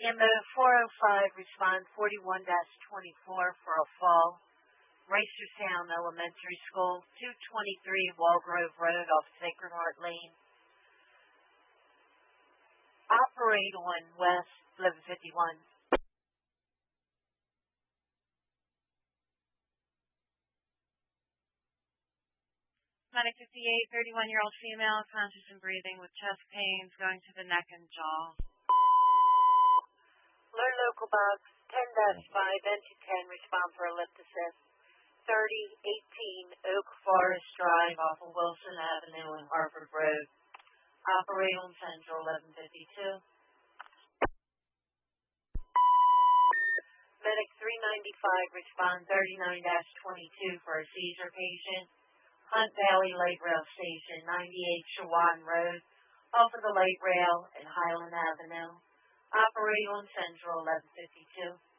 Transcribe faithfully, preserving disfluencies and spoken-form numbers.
M O four oh five, respond forty-one dash twenty-four for a fall. Racerstown Elementary School, two twenty-three Walgrove Road off Sacred Heart Lane. Operate on West eleven fifty-one. Medic fifty-eight, thirty-one-year-old female, conscious and breathing with chest pains going to the neck and jaw. Alert local box ten dash five, entry ten, respond for a lift assist. thirty eighteen Oak Forest Drive off of Wilson Avenue and Harvard Road. Operate on Central eleven fifty-two. Medic three ninety-five, respond thirty-nine dash twenty-two for a seizure patient. Hunt Valley Light Rail Station, ninety-eight Shawan Road, off of the light rail and Highland Avenue. Operate on Central eleven fifty-two.